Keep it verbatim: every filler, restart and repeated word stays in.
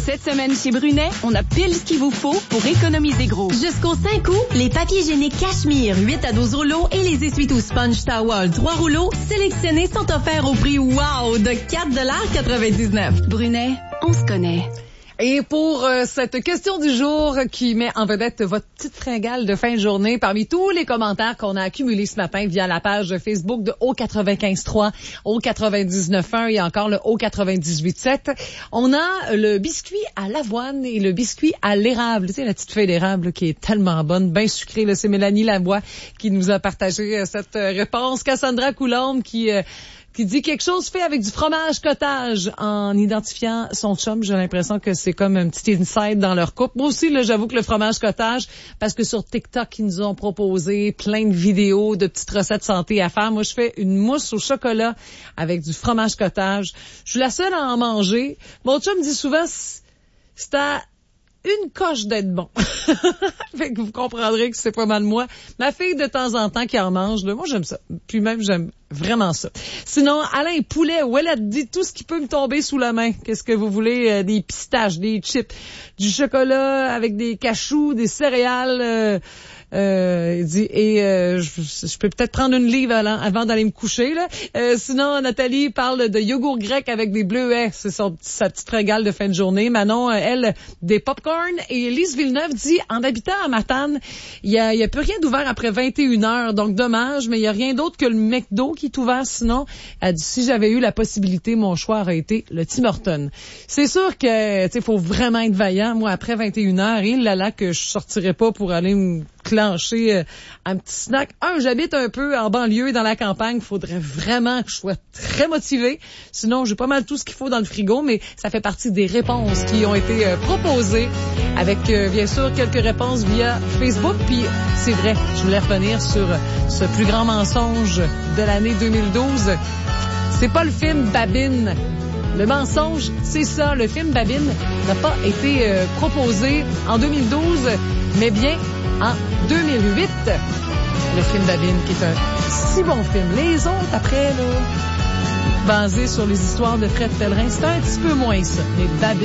Cette semaine chez Brunet, on a pile ce qu'il vous faut pour économiser gros. Jusqu'au cinq août, les papiers hygiéniques Cachemire huit à douze rouleaux et les essuie-tout Sponge Towel trois rouleaux sélectionnés sont offerts au prix wow de quatre dollars quatre-vingt-dix-neuf. Brunet, on se connaît. Et pour euh, cette question du jour qui met en vedette votre petite fringale de fin de journée, parmi tous les commentaires qu'on a accumulés ce matin via la page Facebook de O quatre-vingt-quinze trois, O quatre-vingt-dix-neuf un et encore le O quatre-vingt-dix-huit sept, on a le biscuit à l'avoine et le biscuit à l'érable. Tu sais, la petite feuille d'érable qui est tellement bonne, bien sucrée. Là, c'est Mélanie Lavoie qui nous a partagé euh, cette euh, réponse. Cassandra Coulombe qui... Euh, qui dit quelque chose fait avec du fromage cottage en identifiant son chum. J'ai l'impression que c'est comme un petit inside dans leur couple. Moi aussi, là, j'avoue que le fromage cottage, parce que sur TikTok, ils nous ont proposé plein de vidéos de petites recettes santé à faire. Moi, je fais une mousse au chocolat avec du fromage cottage. Je suis la seule à en manger. Mon chum dit souvent, c'est à une coche d'être bon. Fait que vous comprendrez que c'est pas mal moi. Ma fille, de temps en temps, qui en mange, là, moi, j'aime ça. Puis même, j'aime vraiment ça. Sinon, Alain Poulet, Ouellette dit tout ce qui peut me tomber sous la main. Qu'est-ce que vous voulez? Euh, des pistaches, des chips, du chocolat avec des cachous, des céréales... Euh, Euh, il dit, et euh, je, je peux peut-être prendre une livre avant, avant d'aller me coucher, là. Euh, sinon, Nathalie parle de yogourt grec avec des bleuets. C'est son, sa petite régale de fin de journée. Manon, elle, des popcorn. Et Lise Villeneuve dit, en habitant à Matane, il y a, il y a plus rien d'ouvert après vingt et une heures. Donc, dommage, mais il y a rien d'autre que le McDo qui est ouvert. Sinon, elle dit, si j'avais eu la possibilité, mon choix aurait été le Tim Hortons. C'est sûr que, tu sais, faut vraiment être vaillant. Moi, après vingt et une heures, il là là que je sortirais pas pour aller me clencher euh, un petit snack. Un, j'habite un peu en banlieue, dans la campagne. Il faudrait vraiment que je sois très motivée. Sinon, j'ai pas mal tout ce qu'il faut dans le frigo, mais ça fait partie des réponses qui ont été euh, proposées avec, euh, bien sûr, quelques réponses via Facebook. Puis, c'est vrai, je voulais revenir sur ce plus grand mensonge de l'année deux mille douze. C'est pas le film Babine. Le mensonge, c'est ça. Le film Babine n'a pas été euh, proposé en deux mille douze, mais bien en deux mille huit. Le film Babine, qui est un si bon film. Les autres, après, là, basés sur les histoires de Fred Pellerin, c'est un petit peu moins ça. Mais Babine,